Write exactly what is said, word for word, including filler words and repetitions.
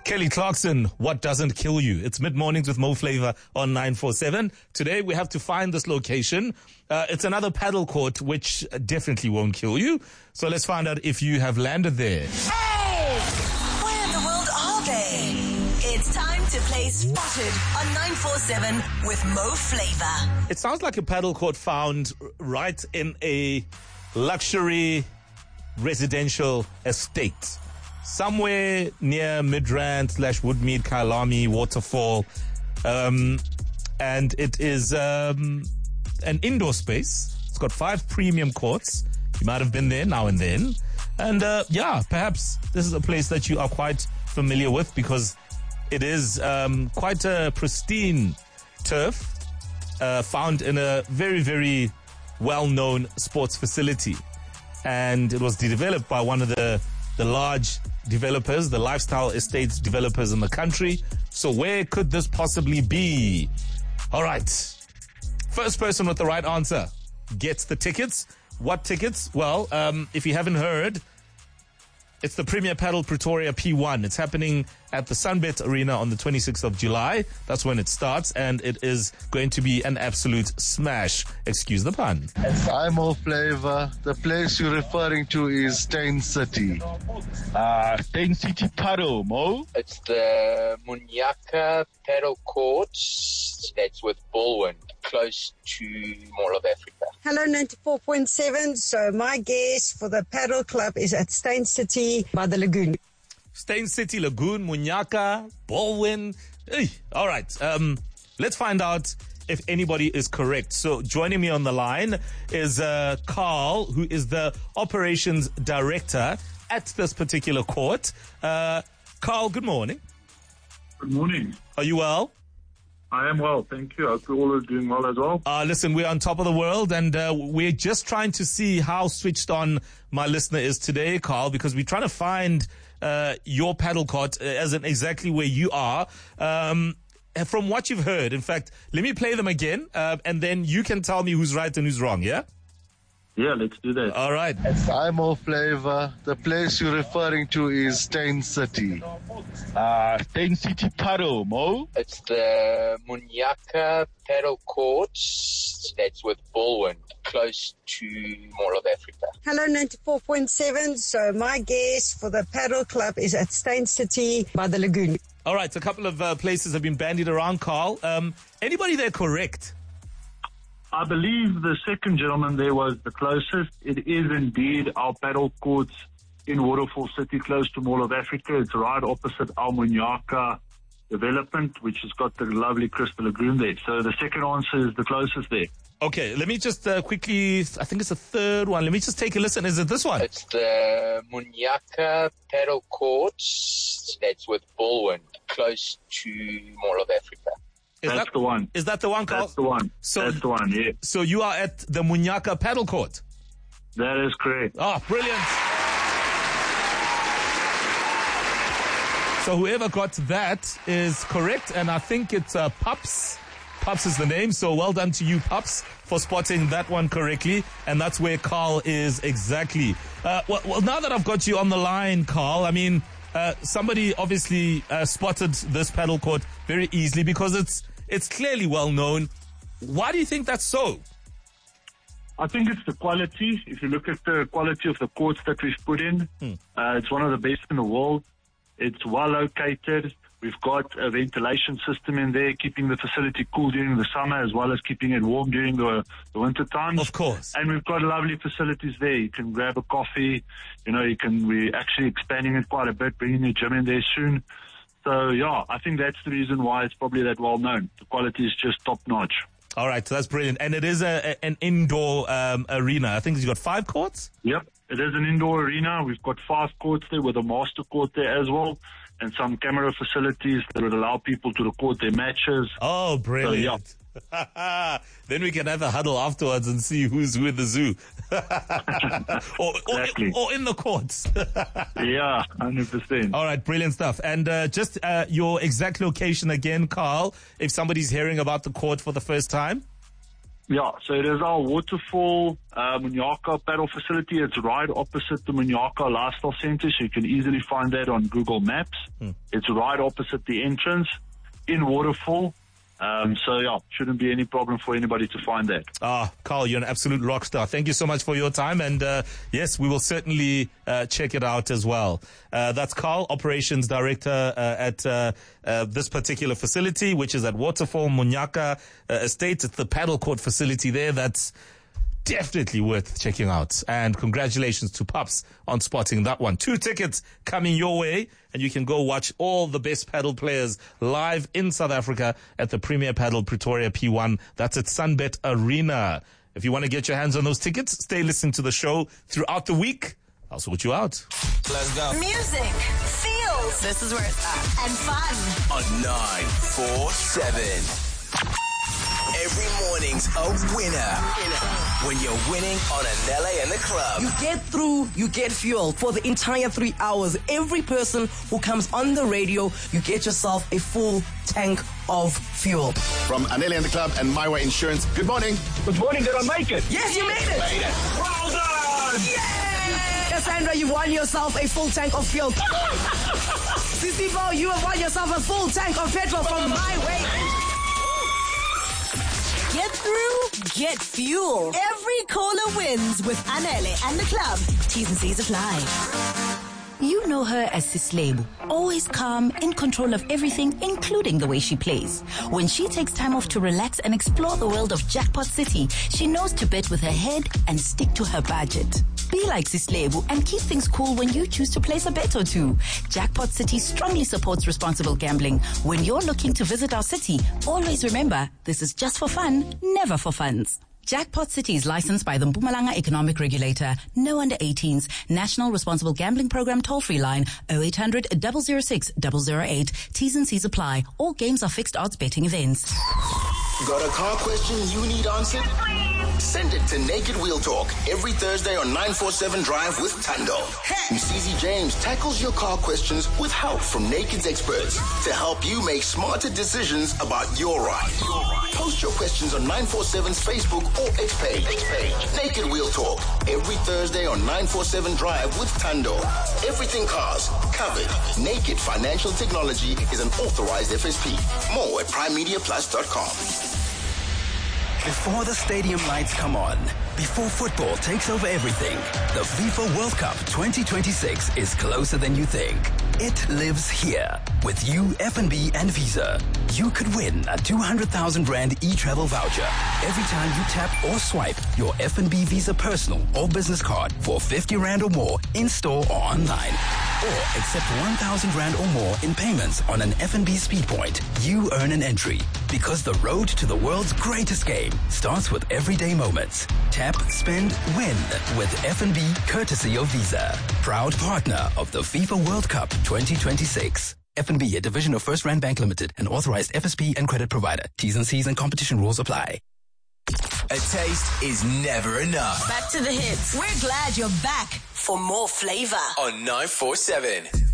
Kelly Clarkson, what doesn't kill you? It's mid-mornings with Mo Flava on nine four seven. Today we have to find this location. Uh, it's another paddle court, which definitely won't kill you. So let's find out if you have landed there. Hey! Where in the world are they? It's time to play Spotted on nine four seven with Mo Flava. It sounds like a paddle court found right in a luxury residential estate. Somewhere near Midrand slash Woodmead, Kyalami waterfall. Um, and it is um, an indoor space. It's got five premium courts. You might have been there now and then. And uh, yeah, perhaps this is a place that you are quite familiar with because it is um, quite a pristine turf uh, found in a very, very well-known sports facility. And it was developed by one of the the large developers, the lifestyle estates developers in the country. So where could this possibly be? All right. First person with the right answer gets the tickets. What tickets? Well, um, if you haven't heard, it's the Premier Paddle Pretoria P one. It's happening at the Sunbet Arena on the twenty-sixth of July. That's when it starts, and it is going to be an absolute smash. Excuse the pun. I'm Mo Flava. The place you're referring to is Steyn City. Uh, Steyn City Paddle, Mo. It's the Munyaka Paddle Courts. That's with Baldwin, close to Mall of Africa. Hello, ninety-four point seven. So my guess for the paddle club is at Steyn City by the lagoon. Steyn City, Lagoon, Munyaka, Baldwin. Hey, all right. Um, let's find out if anybody is correct. So joining me on the line is uh, Carl, who is the operations director at this particular court. Uh, Carl, good morning. Good morning. Are you well? I am well, thank you. I hope you all are doing well as well. Uh, listen, we're on top of the world, and uh, we're just trying to see how switched on my listener is today, Carl, because we're trying to find uh, your paddle court as in exactly where you are. Um, from what you've heard, in fact, let me play them again, uh, and then you can tell me who's right and who's wrong, yeah? Yeah, let's do that. All right. I'm Mo Flava. The place you're referring to is Steyn City. Uh, Steyn City Paddle, Mo. It's the Munyaka Paddle Courts. That's with Baldwin, close to Mall of Africa. Hello, ninety-four point seven. So my guess for the paddle club is at Steyn City by the lagoon. All right, so a couple of uh, places have been bandied around, Carl. Um, anybody there correct? I believe the second gentleman there was the closest. It is indeed our paddle courts in Waterfall City, close to Mall of Africa. It's right opposite our Munyaka development, which has got the lovely Crystal Lagoon there. So the second answer is the closest there. Okay, let me just uh, quickly, I think it's the third one. Let me just take a listen. Is it this one? It's the Munyaka Paddle Courts. That's with Baldwin, close to Mall of Africa. Is That's that, the one. Is that the one, Carl? That's the one. So, That's the one, yeah. So you are at the Munyaka paddle court? That is correct. Oh, brilliant. So whoever got that is correct, and I think it's uh, Pups. Pups is the name, so well done to you, Pups, for spotting that one correctly, and that's where Carl is exactly. Uh, well, well, now that I've got you on the line, Carl, I mean, uh, somebody obviously uh, spotted this paddle court very easily because it's it's clearly well known. Why do you think that's so? I think it's the quality. If you look at the quality of the courts that we've put in, Hmm. uh, it's one of the best in the world. It's well located. We've got a ventilation system in there, keeping the facility cool during the summer as well as keeping it warm during the, the winter times. Of course. And we've got lovely facilities there. You can grab a coffee. You know, you can, we're actually expanding it quite a bit, bringing the gym in there soon. So yeah, I think that's the reason why it's probably that well known. The quality is just top notch. All right, so that's brilliant. And it is a, a, an indoor um, arena. I think you've got five courts? Yep. It is an indoor arena. We've got five courts there with a master court there as well, and some camera facilities that would allow people to record their matches. Oh, brilliant. So, Then we can have a huddle afterwards and see who's who in the zoo. or, Exactly. or, or in the courts. Yeah, one hundred percent. All right, brilliant stuff. And uh, just uh, your exact location again, Carl, if somebody's hearing about the court for the first time. Yeah, so it is our Waterfall uh, Munyaka paddle facility. It's right opposite the Munyaka Lifestyle Center, so you can easily find that on Google Maps. Hmm. It's right opposite the entrance in Waterfall. Um, so, yeah, shouldn't be any problem for anybody to find that. Ah, Carl, you're an absolute rock star. Thank you so much for your time. And, uh, yes, we will certainly uh, check it out as well. Uh, that's Carl, Operations Director uh, at uh, uh, this particular facility, which is at Waterfall Munyaka uh, Estate. It's the paddle court facility there. That's definitely worth checking out. And congratulations to Pups on spotting that one. Two tickets coming your way, and you can go watch all the best paddle players live in South Africa at the Premier Paddle Pretoria P one. That's at Sunbet Arena. If you want to get your hands on those tickets, stay listening to the show throughout the week. I'll sort you out. Let's go. Music, feels. This is where it's at. And fun. On nine four seven. Every morning's a winner. When you're winning on Anele and the Club. You get through, you get fuel for the entire three hours. Every person who comes on the radio, you get yourself a full tank of fuel. From Anele and the Club and My Way Insurance, good morning. Good morning, did I make it? Yes, you made it. Made it. Well done! Yay! Cassandra, you won yourself a full tank of fuel. Sisibo, you have won yourself a full tank of petrol from My Way. Get through, get fuel. Every caller wins with Anele and the Club. T's and C's apply. You know her as Sislebu, always calm, in control of everything, including the way she plays. When she takes time off to relax and explore the world of Jackpot City, she knows to bet with her head and stick to her budget. Be like Sislebu and keep things cool when you choose to place a bet or two. Jackpot City strongly supports responsible gambling. When you're looking to visit our city, always remember, this is just for fun, never for funds. Jackpot City is licensed by the Mpumalanga Economic Regulator. No under eighteens. National Responsible Gambling Program toll-free line oh eight hundred, double oh six, double oh eight. T's and C's apply. All games are fixed odds betting events. Got a car question you need answered? Send it to Naked Wheel Talk every Thursday on nine forty-seven Drive with Tando. Hey. Msizi James tackles your car questions with help from Naked's experts to help you make smarter decisions about your ride. Your ride. Post your questions on nine forty-seven's Facebook or X page. X page. Naked Wheel Talk every Thursday on nine forty-seven Drive with Tando. Everything cars covered. Naked Financial Technology is an authorized F S P. More at prime media plus dot com. Before the stadium lights come on, before football takes over everything, the FIFA World Cup twenty twenty-six is closer than you think. It lives here. With you, F N B and Visa, you could win a two hundred thousand rand e-travel voucher every time you tap or swipe your F N B Visa personal or business card for fifty rand or more in store or online. Or accept one thousand rand or more in payments on an F N B speed point. You earn an entry because the road to the world's greatest game starts with everyday moments. Tap, spend, win with F N B courtesy of Visa. Proud partner of the FIFA World Cup twenty twenty-six. F N B, a division of First Rand Bank Limited, an authorized F S P and credit provider. T's and C's and competition rules apply. A taste is never enough. Back to the hits. We're glad you're back for more flavor. On nine forty-seven.